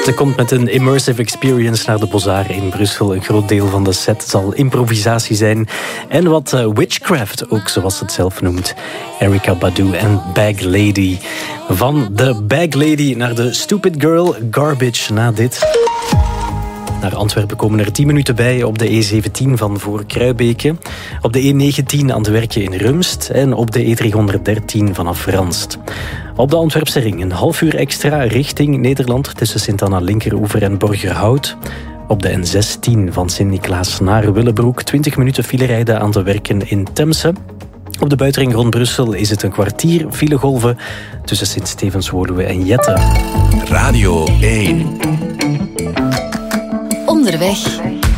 Ze komt met een immersive experience naar de Beaux-Arts in Brussel. Een groot deel van de set zal improvisatie zijn. En wat witchcraft, ook zoals ze het zelf noemt. Erykah Badu en Bag Lady. Van de Bag Lady naar de Stupid Girl Garbage na dit. Naar Antwerpen komen er 10 minuten bij op de E17 van voor Kruibeke. Op de E19 aan het werkje in Rumst. En op de E313 vanaf Ranst. Op de Antwerpse ring een half uur extra richting Nederland tussen Sint-Anna-Linkeroever en Borgerhout. Op de N16 van Sint-Niklaas naar Willebroek 20 minuten filerijden aan te werken in Temse. Op de buitenring rond Brussel is het een kwartier filegolven tussen Sint-Stevens-Woluwe en Jette. Radio 1. Onderweg.